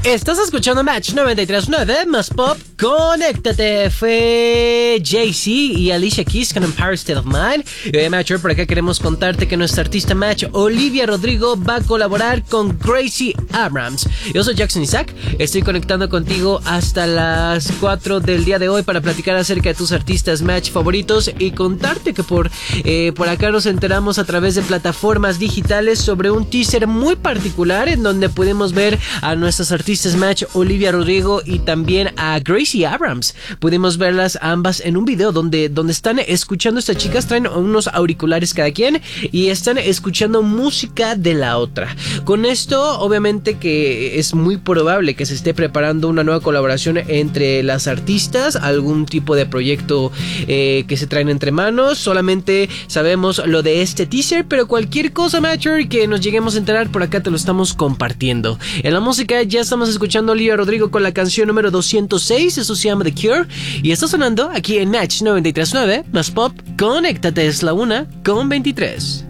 Estás escuchando Match 93.9 más Pop. Conéctate. Fue Jay-Z y Alicia Keys con Empire State of Mind. Y hoy, Matcher, por acá queremos contarte que nuestra artista Match, Olivia Rodrigo, va a colaborar con Gracie Abrams. Yo soy Jackson Isaac. Estoy conectando contigo hasta las 4 del día de hoy para platicar acerca de tus artistas Match favoritos y contarte que por acá nos enteramos a través de plataformas digitales sobre un teaser muy particular en donde pudimos ver a nuestras artistas Match, Olivia Rodrigo y también a Gracie Abrams. Pudimos verlas ambas en un video donde están escuchando. Estas chicas traen unos auriculares cada quien y están escuchando música de la otra. Con esto, obviamente que es muy probable que se esté preparando una nueva colaboración entre las artistas, algún tipo de proyecto que se traen entre manos. Solamente sabemos lo de este teaser, pero cualquier cosa, Matcher, que nos lleguemos a enterar, por acá te lo estamos compartiendo. En la música ya estamos escuchando a Olivia Rodrigo con la canción número 206, eso se llama The Cure, y está sonando aquí en Match 93.9 más Pop. Conéctate, es la 1:23.